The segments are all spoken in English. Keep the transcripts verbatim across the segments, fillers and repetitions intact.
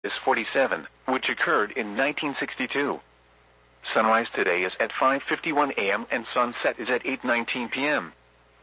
is forty-seven, which occurred in nineteen sixty-two. Sunrise today is at five fifty-one a m and sunset is at eight nineteen p m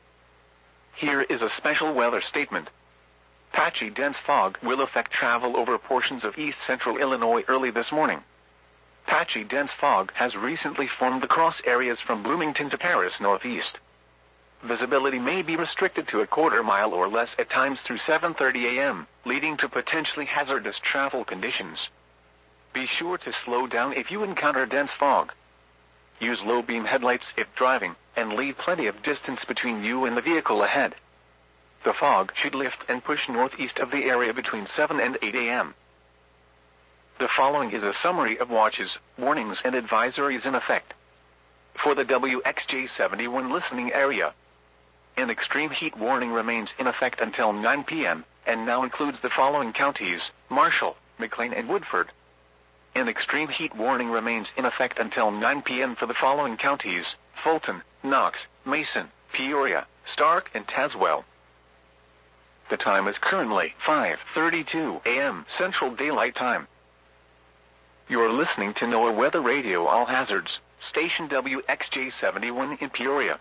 Here is a special weather statement. Patchy dense fog will affect travel over portions of east-central Illinois early this morning. Patchy dense fog has recently formed across areas from Bloomington to Paris northeast. Visibility may be restricted to a quarter mile or less at times through seven thirty a m, leading to potentially hazardous travel conditions. Be sure to slow down if you encounter dense fog. Use low-beam headlights if driving, and leave plenty of distance between you and the vehicle ahead. The fog should lift and push northeast of the area between seven and eight a m The following is a summary of watches, warnings and advisories in effect. For the W X J seventy-one listening area, an extreme heat warning remains in effect until nine p m and now includes the following counties: Marshall, McLean and Woodford. An extreme heat warning remains in effect until nine p m for the following counties: Fulton, Knox, Mason, Peoria, Stark and Tazewell. The time is currently five thirty-two a m Central Daylight Time. You're listening to NOAA Weather Radio All Hazards, station W X J seventy-one in Peoria.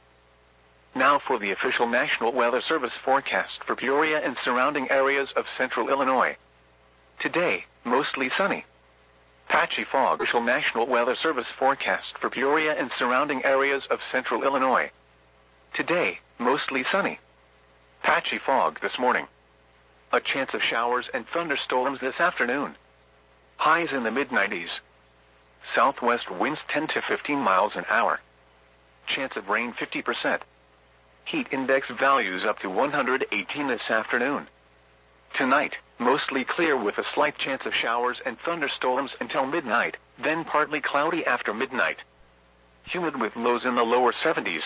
Now for the official National Weather Service forecast for Peoria and surrounding areas of central Illinois. Today, mostly sunny. Patchy fog. Official National Weather Service forecast for Peoria and surrounding areas of central Illinois. Today, mostly sunny. Patchy fog this morning. A chance of showers and thunderstorms this afternoon. Highs in the mid nineties. Southwest winds ten to fifteen miles an hour. Chance of rain fifty percent. Heat index values up to one hundred eighteen this afternoon. Tonight, mostly clear with a slight chance of showers and thunderstorms until midnight, then partly cloudy after midnight. Humid with lows in the lower seventies.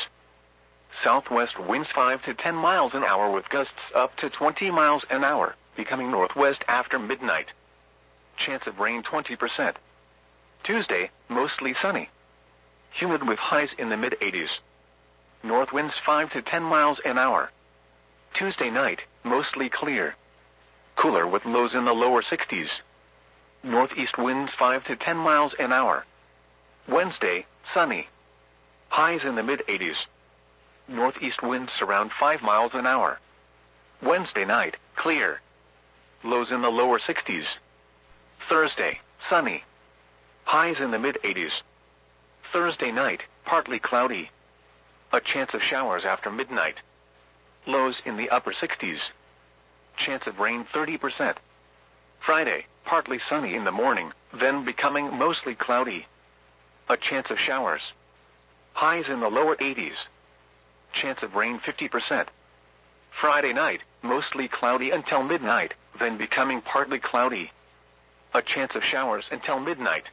Southwest winds five to ten miles an hour with gusts up to twenty miles an hour, becoming northwest after midnight. Chance of rain twenty percent. Tuesday, mostly sunny. Humid with highs in the mid eighties. North winds five to ten miles an hour. Tuesday night, mostly clear. Cooler with lows in the lower sixties. Northeast winds five to ten miles an hour. Wednesday, sunny. Highs in the mid eighties. Northeast winds around five miles an hour. Wednesday night, clear. Lows in the lower sixties. Thursday, sunny. Highs in the mid eighties. Thursday night, partly cloudy. A chance of showers after midnight. Lows in the upper sixties. Chance of rain thirty percent. Friday, partly sunny in the morning, then becoming mostly cloudy. A chance of showers. Highs in the lower eighties. Chance of rain fifty percent. Friday night, mostly cloudy until midnight, then becoming partly cloudy. A chance of showers until midnight.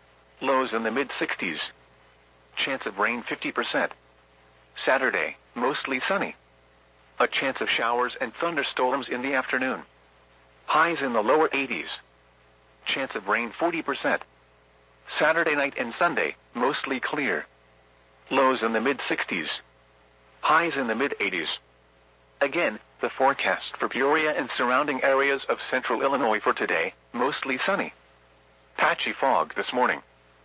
Lows in the mid sixties. Chance of rain fifty percent. Saturday, mostly sunny. A chance of showers and thunderstorms in the afternoon. Highs in the lower eighties. Chance of rain forty percent. Saturday night and Sunday, mostly clear. Lows in the mid sixties. Highs in the mid eighties. Again, the forecast for Peoria and surrounding areas of central Illinois for today, mostly sunny. Patchy fog this morning.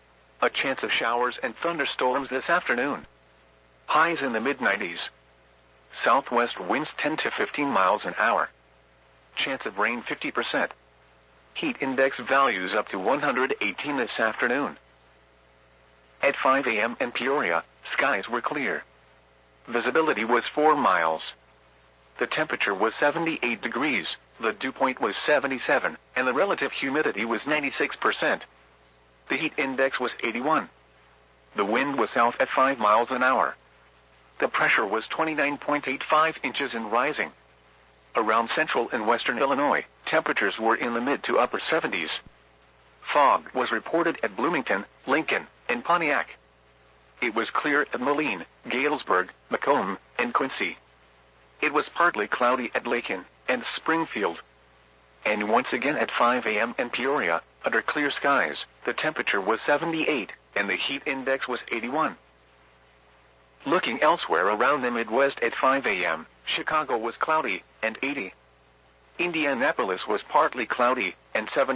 A chance of showers and thunderstorms this afternoon. Highs in the mid nineties. Southwest winds ten to fifteen miles an hour. Chance of rain fifty percent. Heat index values up to one hundred eighteen this afternoon. At five a m in Peoria, skies were clear. Visibility was four miles. The temperature was seventy-eight degrees, the dew point was seventy-seven, and the relative humidity was ninety-six percent. The heat index was eighty-one. The wind was south at five miles an hour. The pressure was twenty-nine point eight five inches and rising. Around central and western Illinois, temperatures were in the mid to upper seventies. Fog was reported at Bloomington, Lincoln, and Pontiac. It was clear at Moline, Galesburg, Macomb, and Quincy. It was partly cloudy at Lakin and Springfield. And once again at five a m in Peoria, under clear skies, the temperature was seventy-eight, and the heat index was eighty-one. Looking elsewhere around the Midwest at five a m, Chicago was cloudy, and eighty. Indianapolis was partly cloudy, and seventy.